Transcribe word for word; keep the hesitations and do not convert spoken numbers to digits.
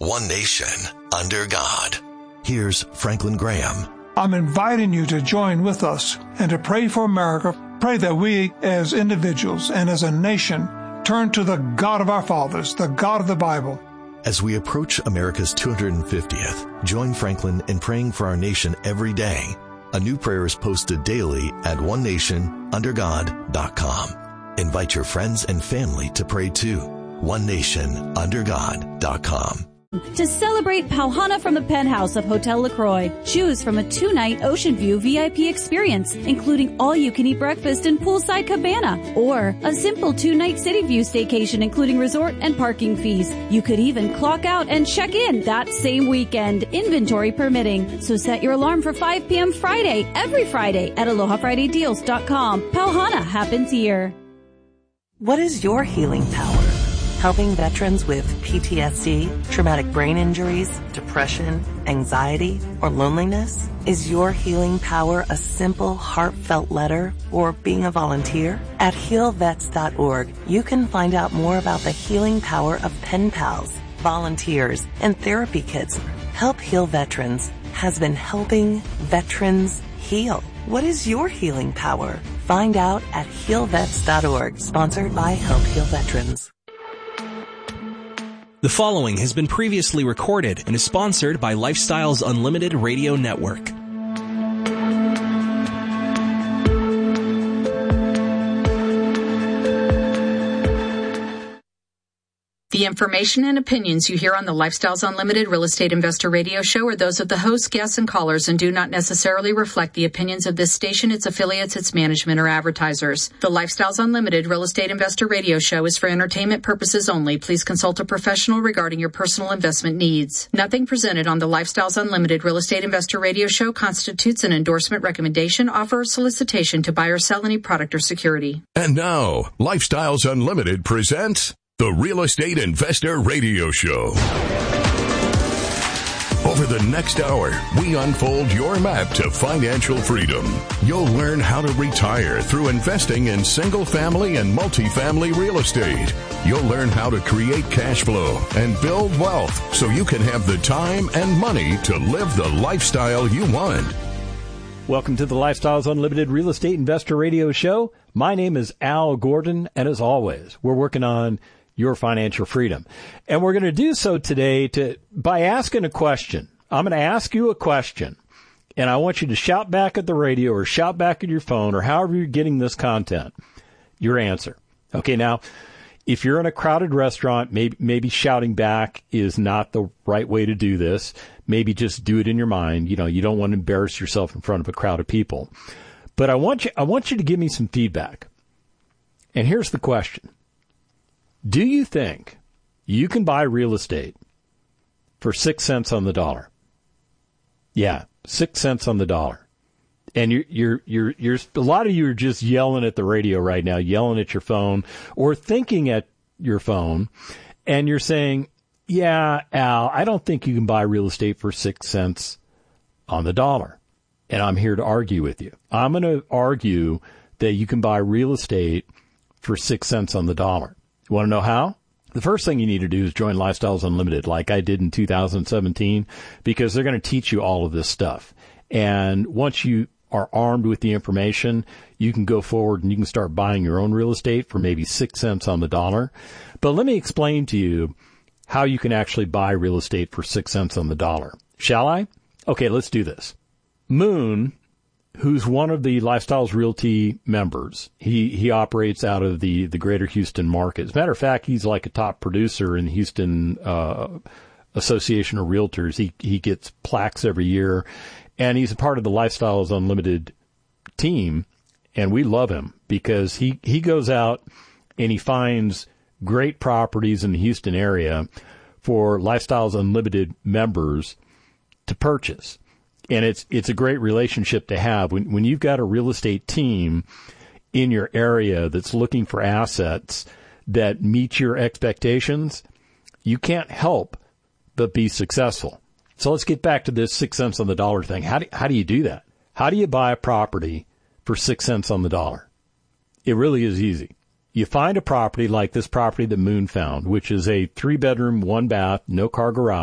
one nation, under God. Here's Franklin Graham. I'm inviting you to join with us and to pray for America. Pray that we as individuals and as a nation turn to the God of our fathers, the God of the Bible. As we approach America's two hundred fiftieth, join Franklin in praying for our nation every day. A new prayer is posted daily at one nation under god dot com. Invite your friends and family to pray too. one nation under god dot com. To celebrate Pauhana from the penthouse of Hotel LaCroix, choose from a two-night Ocean View V I P experience, including all-you-can-eat breakfast and poolside cabana, or a simple two-night City View staycation, including resort and parking fees. You could even clock out and check in that same weekend, inventory permitting. So set your alarm for five p.m. Friday, every Friday at aloha friday deals dot com. Pauhana happens here. What is your healing power? Helping veterans with P T S D, traumatic brain injuries, depression, anxiety, or loneliness? Is your healing power a simple, heartfelt letter or being a volunteer? At heal vets dot org, you can find out more about the healing power of pen pals, volunteers, and therapy kits. Help Heal Veterans has been helping veterans heal. What is your healing power? Find out at heal vets dot org, sponsored by Help Heal Veterans. The following has been previously recorded and is sponsored by Lifestyles Unlimited Radio Network. The information and opinions you hear on the Lifestyles Unlimited Real Estate Investor Radio Show are those of the hosts, guests, and callers and do not necessarily reflect the opinions of this station, its affiliates, its management, or advertisers. The Lifestyles Unlimited Real Estate Investor Radio Show is for entertainment purposes only. Please consult a professional regarding your personal investment needs. Nothing presented on the Lifestyles Unlimited Real Estate Investor Radio Show constitutes an endorsement, recommendation, offer, or solicitation to buy or sell any product or security. And now, Lifestyles Unlimited presents the Real Estate Investor Radio Show. Over the next hour, we unfold your map to financial freedom. You'll learn how to retire through investing in single-family and multifamily real estate. You'll learn how to create cash flow and build wealth so you can have the time and money to live the lifestyle you want. Welcome to the Lifestyles Unlimited Real Estate Investor Radio Show. My name is Al Gordon, and as always, we're working on your financial freedom. And we're going to do so today to by asking a question. I'm going to ask you a question, and I want you to shout back at the radio or shout back at your phone or however you're getting this content, your answer. Okay, now, if you're in a crowded restaurant, maybe, maybe shouting back is not the right way to do this. Maybe just do it in your mind. You know, you don't want to embarrass yourself in front of a crowd of people. But I want you, I want you to give me some feedback. And here's the question. Do you think you can buy real estate for six cents on the dollar? Yeah, six cents on the dollar. And you're, you're, you're, you're, a lot of you are just yelling at the radio right now, yelling at your phone or thinking at your phone. And you're saying, yeah, Al, I don't think you can buy real estate for six cents on the dollar. And I'm here to argue with you. I'm going to argue that you can buy real estate for six cents on the dollar. You want to know how? The first thing you need to do is join Lifestyles Unlimited like I did in two thousand seventeen, because they're going to teach you all of this stuff. And once you are armed with the information, you can go forward and you can start buying your own real estate for maybe six cents on the dollar. But let me explain to you how you can actually buy real estate for six cents on the dollar. Shall I? Okay, let's do this. Moon, who's one of the Lifestyles Realty members, he, he operates out of the, the greater Houston market. As a matter of fact, he's like a top producer in the Houston uh, Association of Realtors. He, he gets plaques every year, and he's a part of the Lifestyles Unlimited team, and we love him because he, he goes out and he finds great properties in the Houston area for Lifestyles Unlimited members to purchase. And it's it's a great relationship to have. When when you've got a real estate team in your area that's looking for assets that meet your expectations, you can't help but be successful. So let's get back to this six cents on the dollar thing. How do, how do you do that? How do you buy a property for six cents on the dollar? It really is easy. You find a property like this property that Moon found, which is a three-bedroom, one-bath, no-car garage.